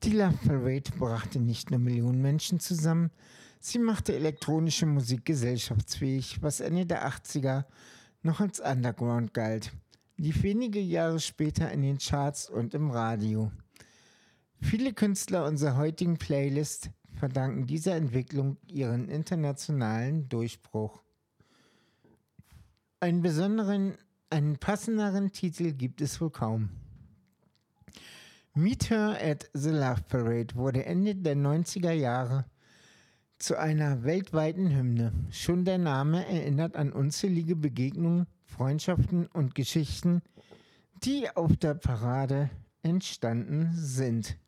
Die Love Parade brachte nicht nur Millionen Menschen zusammen, sie machte elektronische Musik gesellschaftsfähig, was Ende der 80er noch als Underground galt, lief wenige Jahre später in den Charts und im Radio. Viele Künstler unserer heutigen Playlist verdanken dieser Entwicklung ihren internationalen Durchbruch. Einen passenderen Titel gibt es wohl kaum. Meet Her at the Love Parade wurde Ende der 90er Jahre zu einer weltweiten Hymne. Schon der Name erinnert an unzählige Begegnungen, Freundschaften und Geschichten, die auf der Parade entstanden sind.